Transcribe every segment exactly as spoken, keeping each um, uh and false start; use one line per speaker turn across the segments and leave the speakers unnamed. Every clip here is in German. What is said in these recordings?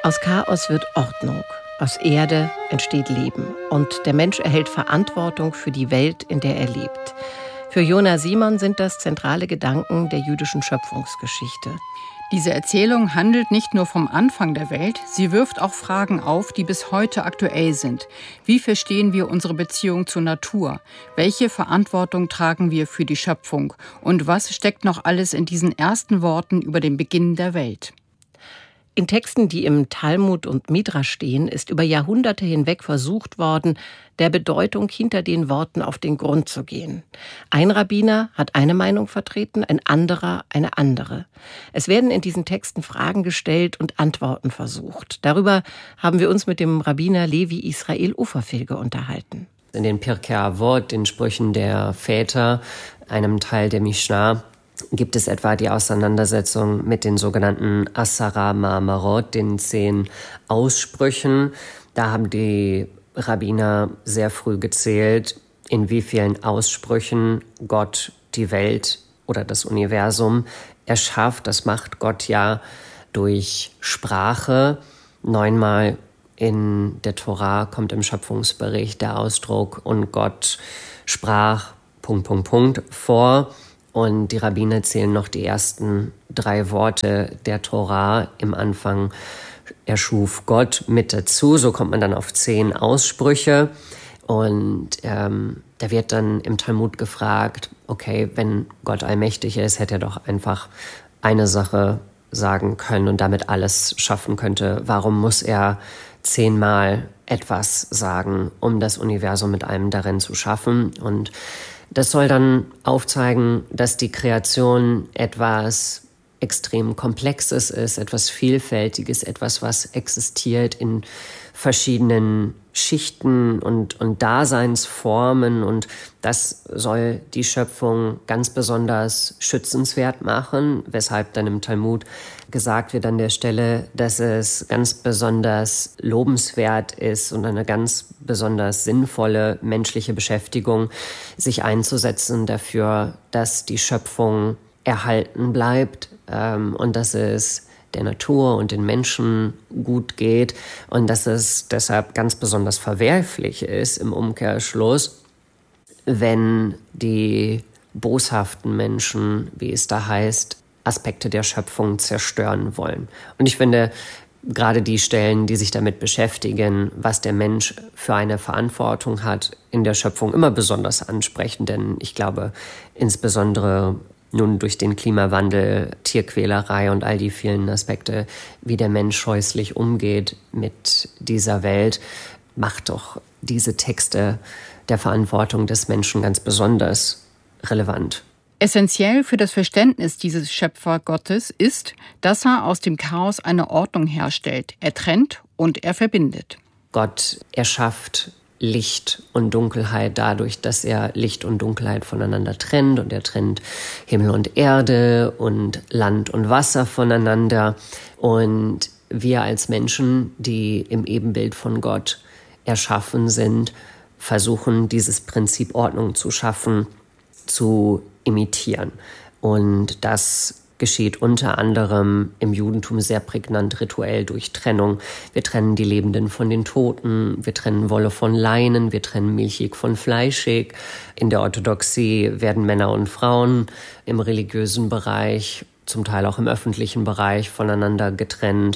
Aus Chaos wird Ordnung. Aus Erde entsteht Leben. Und der Mensch erhält Verantwortung für die Welt, in der er lebt. Für Jona Simon sind das zentrale Gedanken der jüdischen Schöpfungsgeschichte.
Diese Erzählung handelt nicht nur vom Anfang der Welt, sie wirft auch Fragen auf, die bis heute aktuell sind. Wie verstehen wir unsere Beziehung zur Natur? Welche Verantwortung tragen wir für die Schöpfung? Und was steckt noch alles in diesen ersten Worten über den Beginn der Welt?
In Texten, die im Talmud und Midrasch stehen, ist über Jahrhunderte hinweg versucht worden, der Bedeutung hinter den Worten auf den Grund zu gehen. Ein Rabbiner hat eine Meinung vertreten, ein anderer eine andere. Es werden in diesen Texten Fragen gestellt und Antworten versucht. Darüber haben wir uns mit dem Rabbiner Levi Israel Uferfilge unterhalten.
In den Pirkei Avot, den Sprüchen der Väter, einem Teil der Mishnah, gibt es etwa die Auseinandersetzung mit den sogenannten Asara Ma'amarot, den zehn Aussprüchen. Da haben die Rabbiner sehr früh gezählt, in wie vielen Aussprüchen Gott die Welt oder das Universum erschafft. Das macht Gott ja durch Sprache. Neunmal in der Tora kommt im Schöpfungsbericht der Ausdruck „und Gott sprach Punkt, Punkt, Punkt" vor. Und die Rabbiner zählen noch die ersten drei Worte der Tora. Im Anfang erschuf Gott mit dazu. So kommt man dann auf zehn Aussprüche. Und ähm, da wird dann im Talmud gefragt, okay, wenn Gott allmächtig ist, hätte er doch einfach eine Sache sagen können und damit alles schaffen könnte. Warum muss er zehnmal etwas sagen, um das Universum mit allem darin zu schaffen? Und das soll dann aufzeigen, dass die Kreation etwas extrem Komplexes ist, etwas Vielfältiges, etwas, was existiert in verschiedenen Schichten und, und Daseinsformen. Und das soll die Schöpfung ganz besonders schützenswert machen, weshalb dann im Talmud gesagt wird an der Stelle, dass es ganz besonders lobenswert ist und eine ganz besonders sinnvolle menschliche Beschäftigung, sich einzusetzen dafür, dass die Schöpfung erhalten bleibt ähm, und dass es der Natur und den Menschen gut geht und dass es deshalb ganz besonders verwerflich ist im Umkehrschluss, wenn die boshaften Menschen, wie es da heißt, Aspekte der Schöpfung zerstören wollen. Und ich finde, gerade die Stellen, die sich damit beschäftigen, was der Mensch für eine Verantwortung hat in der Schöpfung, immer besonders ansprechen, denn ich glaube, insbesondere nun durch den Klimawandel, Tierquälerei und all die vielen Aspekte, wie der Mensch scheußlich umgeht mit dieser Welt, macht doch diese Texte der Verantwortung des Menschen ganz besonders relevant.
Essentiell für das Verständnis dieses Schöpfergottes ist, dass er aus dem Chaos eine Ordnung herstellt. Er trennt und er verbindet.
Gott erschafft Licht und Dunkelheit dadurch, dass er Licht und Dunkelheit voneinander trennt. Und er trennt Himmel und Erde und Land und Wasser voneinander. Und wir als Menschen, die im Ebenbild von Gott erschaffen sind, versuchen, dieses Prinzip Ordnung zu schaffen, zu imitieren. Und das geschieht unter anderem im Judentum sehr prägnant rituell durch Trennung. Wir trennen die Lebenden von den Toten, wir trennen Wolle von Leinen, wir trennen milchig von fleischig. In der Orthodoxie werden Männer und Frauen im religiösen Bereich, zum Teil auch im öffentlichen Bereich, voneinander getrennt.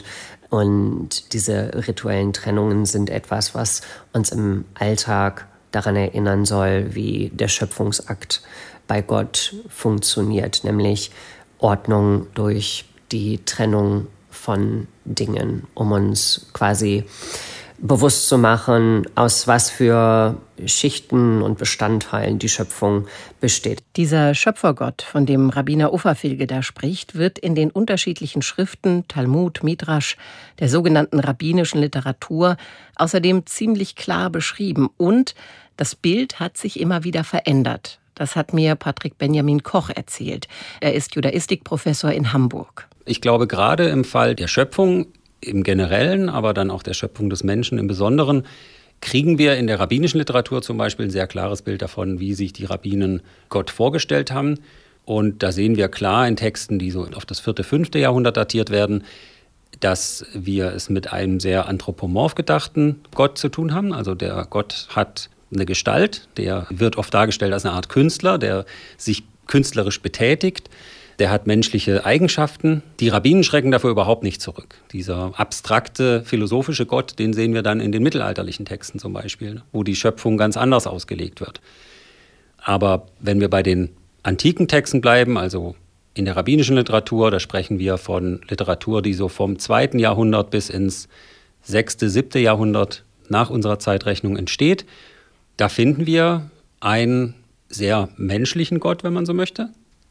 Und diese rituellen Trennungen sind etwas, was uns im Alltag daran erinnern soll, wie der Schöpfungsakt bei Gott funktioniert, nämlich Ordnung durch die Trennung von Dingen, um uns quasi bewusst zu machen, aus was für Schichten und Bestandteilen die Schöpfung besteht.
Dieser Schöpfergott, von dem Rabbiner Uferfilge da spricht, wird in den unterschiedlichen Schriften, Talmud, Midrasch, der sogenannten rabbinischen Literatur, außerdem ziemlich klar beschrieben. Und das Bild hat sich immer wieder verändert. Das hat mir Patrick Benjamin Koch erzählt. Er ist Judaistikprofessor in Hamburg.
Ich glaube, gerade im Fall der Schöpfung im Generellen, aber dann auch der Schöpfung des Menschen im Besonderen, kriegen wir in der rabbinischen Literatur zum Beispiel ein sehr klares Bild davon, wie sich die Rabbinen Gott vorgestellt haben. Und da sehen wir klar in Texten, die so auf das vierte, fünfte Jahrhundert datiert werden, dass wir es mit einem sehr anthropomorph gedachten Gott zu tun haben. Also der Gott hat eine Gestalt, der wird oft dargestellt als eine Art Künstler, der sich künstlerisch betätigt. Der hat menschliche Eigenschaften. Die Rabbinen schrecken dafür überhaupt nicht zurück. Dieser abstrakte, philosophische Gott, den sehen wir dann in den mittelalterlichen Texten zum Beispiel, wo die Schöpfung ganz anders ausgelegt wird. Aber wenn wir bei den antiken Texten bleiben, also in der rabbinischen Literatur, da sprechen wir von Literatur, die so vom zweiten Jahrhundert bis ins sechste, siebte Jahrhundert nach unserer Zeitrechnung entsteht, da finden wir einen sehr menschlichen Gott, wenn man so möchte.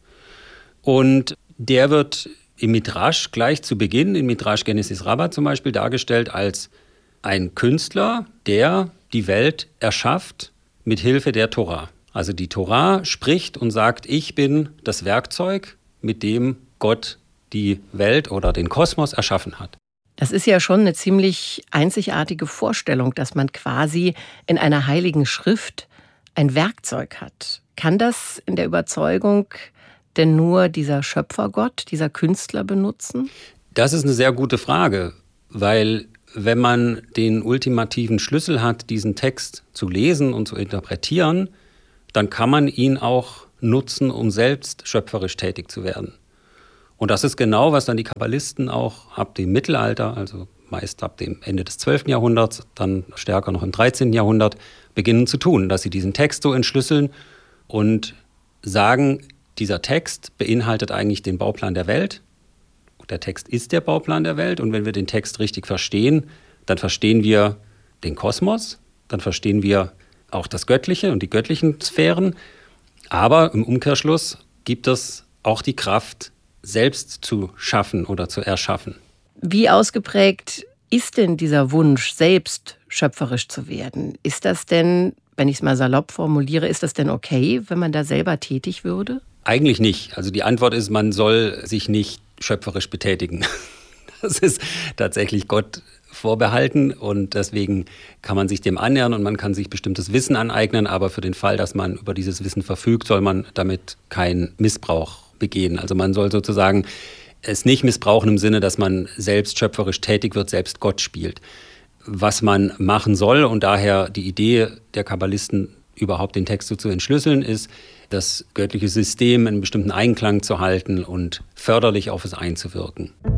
Und der wird im Midrash gleich zu Beginn, in Midrash Genesis Rabbah zum Beispiel, dargestellt als ein Künstler, der die Welt erschafft mit Hilfe der Torah. Also die Torah spricht und sagt, ich bin das Werkzeug, mit dem Gott die Welt oder den Kosmos erschaffen hat.
Das ist ja schon eine ziemlich einzigartige Vorstellung, dass man quasi in einer heiligen Schrift ein Werkzeug hat. Kann das in der Überzeugung denn nur dieser Schöpfergott, dieser Künstler benutzen?
Das ist eine sehr gute Frage, weil wenn man den ultimativen Schlüssel hat, diesen Text zu lesen und zu interpretieren, dann kann man ihn auch nutzen, um selbst schöpferisch tätig zu werden. Und das ist genau, was dann die Kabbalisten auch ab dem Mittelalter, also meist ab dem Ende des zwölften Jahrhunderts, dann stärker noch im dreizehnten Jahrhundert, beginnen zu tun, dass sie diesen Text so entschlüsseln und sagen, dieser Text beinhaltet eigentlich den Bauplan der Welt. Der Text ist der Bauplan der Welt und wenn wir den Text richtig verstehen, dann verstehen wir den Kosmos, dann verstehen wir auch das Göttliche und die göttlichen Sphären. Aber im Umkehrschluss gibt es auch die Kraft, selbst zu schaffen oder zu erschaffen.
Wie ausgeprägt ist denn dieser Wunsch, selbst schöpferisch zu werden? Ist das denn, wenn ich es mal salopp formuliere, ist das denn okay, wenn man da selber tätig würde?
Eigentlich nicht. Also die Antwort ist, man soll sich nicht schöpferisch betätigen. Das ist tatsächlich Gott vorbehalten und deswegen kann man sich dem annähern und man kann sich bestimmtes Wissen aneignen, aber für den Fall, dass man über dieses Wissen verfügt, soll man damit keinen Missbrauch begehen. Also man soll sozusagen es nicht missbrauchen im Sinne, dass man selbst schöpferisch tätig wird, selbst Gott spielt. Was man machen soll und daher die Idee der Kabbalisten, überhaupt den Text so zu entschlüsseln, ist, das göttliche System in einem bestimmten Einklang zu halten und förderlich auf es einzuwirken.